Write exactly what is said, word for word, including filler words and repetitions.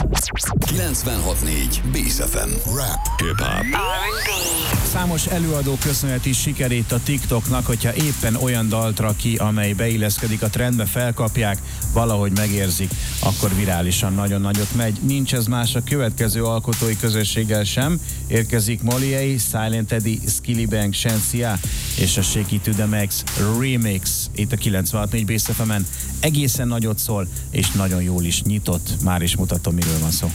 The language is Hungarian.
kilencvenhat négy Bész ef em. Rap, hip-hop. Számos előadó köszönheti sikerét a TikToknak, hogyha éppen olyan dalt rak ki, amely beilleszkedik a trendbe, felkapják, valahogy megérzik, akkor virálisan nagyon nagyot megy. Nincs ez más a következő alkotói közösséggel sem. Érkezik Molié, Silent Eddie, Skillibeng, Shensia és a Shake It to the Max Remix. Itt a kilencvenhat négy Bész ef emen egészen nagyot szól, és nagyon jól is nyitott. Már is mutatom, miről van szó.